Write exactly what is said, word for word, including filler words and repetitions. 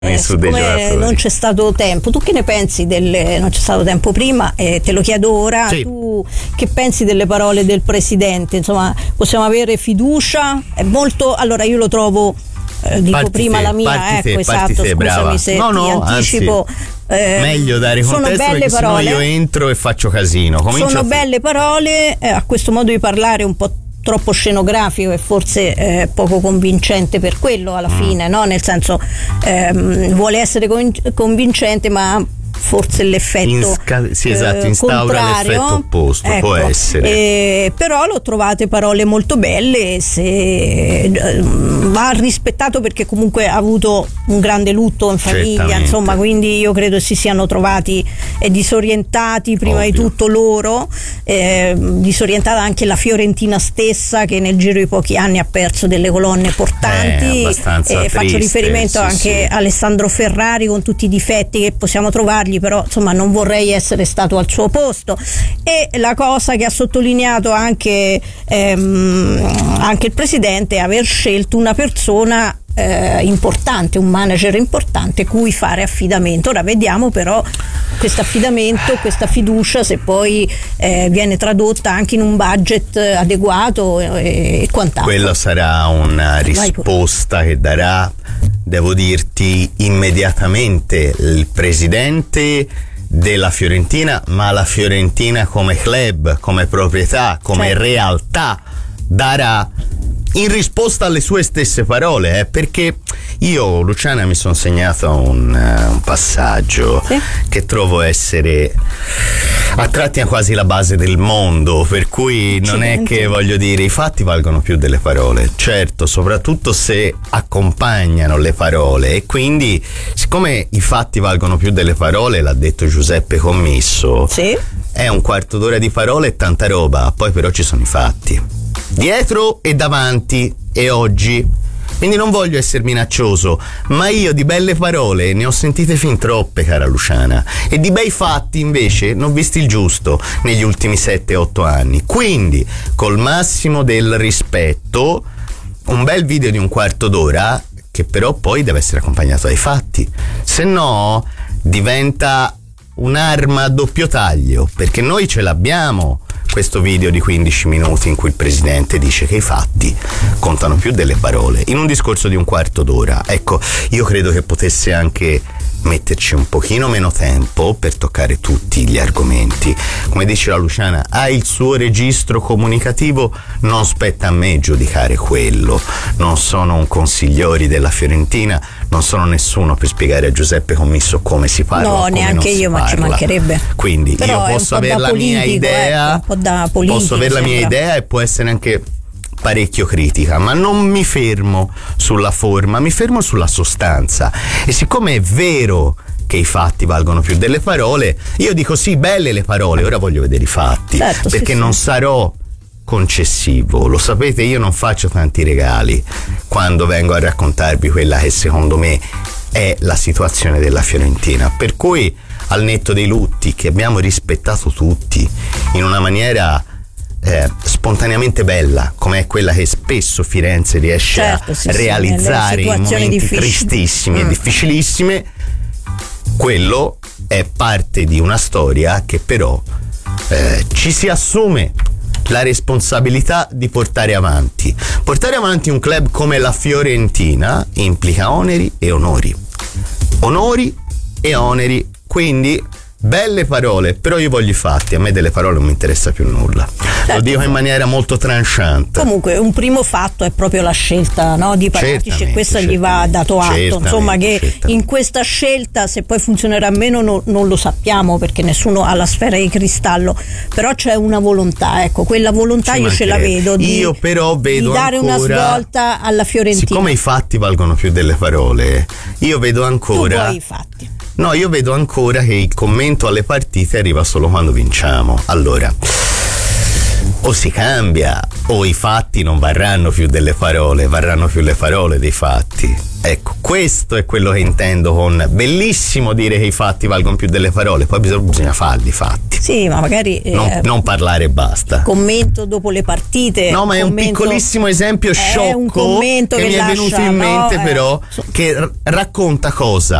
Eh, siccome non c'è stato tempo, tu che ne pensi delle, non c'è stato tempo prima, eh, te lo chiedo ora, sì. Tu che pensi delle parole del presidente? Insomma, possiamo avere fiducia? È molto, allora io lo trovo, eh, dico parti prima te, la mia, ecco, te, esatto, scusami brava. se no, no, ti anticipo. Anzi, eh, meglio dare contesto perché sennò io entro e faccio casino. Comincio sono a... belle parole, eh, a questo modo di parlare un po' troppo scenografico e forse eh, poco convincente per quello alla mm. fine, no? Nel senso ehm, vuole essere convincente ma forse l'effetto Insca- sì, esatto, instaura l'effetto opposto, ecco, può essere. Eh, però lo trovate parole molto belle, se eh, va rispettato perché comunque ha avuto un grande lutto in famiglia, certamente. Insomma, quindi io credo si siano trovati eh, disorientati prima Ovvio. di tutto loro, eh, disorientata anche la Fiorentina stessa che nel giro di pochi anni ha perso delle colonne portanti, eh, abbastanza eh, faccio triste, riferimento sì, anche sì. a Alessandro Ferrari con tutti i difetti che possiamo trovargli, però insomma non vorrei essere stato al suo posto. E la cosa che ha sottolineato anche ehm, anche il presidente è aver scelto una persona eh, importante, un manager importante cui fare affidamento. Ora vediamo però questo affidamento, questa fiducia se poi eh, viene tradotta anche in un budget adeguato e, e quant'altro. Quello sarà una risposta che darà, devo dirti, immediatamente il presidente della Fiorentina, ma la Fiorentina come club, come proprietà, come certo. realtà darà in risposta alle sue stesse parole, eh, perché io, Luciana, mi sono segnato un, uh, un passaggio sì. che trovo essere a tratti quasi la base del mondo, per cui non è che, voglio dire, i fatti valgono più delle parole, certo, soprattutto se accompagnano le parole, e quindi siccome i fatti valgono più delle parole, l'ha detto Giuseppe Commisso, sì. è un quarto d'ora di parole e tanta roba, poi però ci sono i fatti dietro e davanti e oggi, quindi non voglio essere minaccioso, ma io di belle parole ne ho sentite fin troppe, cara Luciana, e di bei fatti invece ne ho visti il giusto negli ultimi sette otto anni. Quindi col massimo del rispetto, un bel video di un quarto d'ora che però poi deve essere accompagnato dai fatti, se no diventa un'arma a doppio taglio, perché noi ce l'abbiamo questo video di quindici minuti in cui il presidente dice che i fatti contano più delle parole in un discorso di un quarto d'ora. Ecco, io credo che potesse anche metterci un pochino meno tempo per toccare tutti gli argomenti. Come dice la Luciana, ha il suo registro comunicativo, non spetta a me giudicare quello, non sono un consigliere della Fiorentina, non sono nessuno per spiegare a Giuseppe Commisso come si parla, no, come neanche io, ma ci mancherebbe. Quindi però io posso avere la politico, mia idea, ecco, un po' da politico, posso avere la mia idea e può essere anche parecchio critica, ma non mi fermo sulla forma, mi fermo sulla sostanza. E siccome è vero che i fatti valgono più delle parole, io dico sì, belle le parole, ora voglio vedere i fatti, certo, perché sì, non sì. sarò concessivo, lo sapete, io non faccio tanti regali quando vengo a raccontarvi quella che secondo me è la situazione della Fiorentina, per cui al netto dei lutti che abbiamo rispettato tutti in una maniera Eh, spontaneamente bella, come è quella che spesso Firenze riesce certo, a sì, realizzare sì, in momenti difficili. tristissimi mm. e difficilissime, quello è parte di una storia che però eh, ci si assume la responsabilità di portare avanti. Portare avanti un club come la Fiorentina implica oneri e onori, onori e oneri, quindi belle parole, però io voglio i fatti, a me delle parole non mi interessa più nulla, certo. Lo dico in maniera molto tranchante. Comunque un primo fatto è proprio la scelta, no, di Paratici, e questo gli va dato atto, insomma, che in questa scelta se poi funzionerà o meno no, non lo sappiamo, perché nessuno ha la sfera di cristallo, però c'è una volontà, ecco, quella volontà Ci io ce la vedo di, io però vedo di dare ancora, una svolta alla Fiorentina. Siccome i fatti valgono più delle parole, io vedo ancora tu vuoi i fatti. No, io vedo ancora che il commento alle partite arriva solo quando vinciamo. Allora, o si cambia o i fatti non varranno più delle parole, varranno più le parole dei fatti. Ecco, questo è quello che intendo con bellissimo dire che i fatti valgono più delle parole, poi bisogna, bisogna farli i fatti. Sì, ma magari non, eh, non parlare e basta. Commento dopo le partite. No, ma è un commento, piccolissimo esempio sciocco un commento che, che mi lascia, è venuto in mente, no, però eh, che r- racconta cosa?